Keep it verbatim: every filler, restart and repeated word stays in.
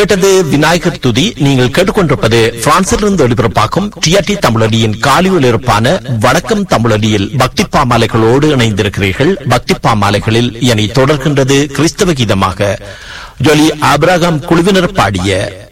கேட்டது விநாயகர் துதி. நீங்கள் கேட்டுக்கொண்டிருப்பது பிரான்சிலிருந்து ஒளிபரப்பாகும் டிஆர்டி தமிழொலியின் காலை ஒலிபரப்பான வணக்கம் தமிழொலியில் பக்தி பாமாலைகளோடு இணைந்திருக்கிறீர்கள். பக்தி பாமாலைகளில் இனி தொடர்கின்றது கிறிஸ்தவ கீதமாக ஜொலி ஆபிரகாம் குழுவினர் பாடிய